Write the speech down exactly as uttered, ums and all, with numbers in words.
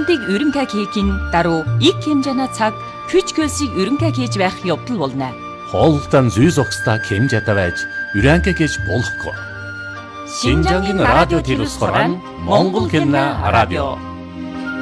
амтнуудыг ерөнхий хийхин даруй их хэмжээний цаг хүч хөлсийг ерөнхий хийж байх явдал болно. Хоолтон зүй зогсдоо хэмжээтэй байж ерөнхий хийж болохгүй. Шинжангийн радио төлөвлөсөн Монгол хэмнэ радио.